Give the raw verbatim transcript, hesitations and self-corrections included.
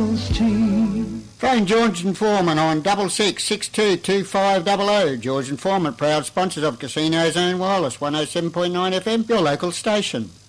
Eagles team. Phone George and Foreman on double six six two two five double oh. George and Foreman, proud sponsors of Casino Zone Wireless, one oh seven point nine F M, your local station.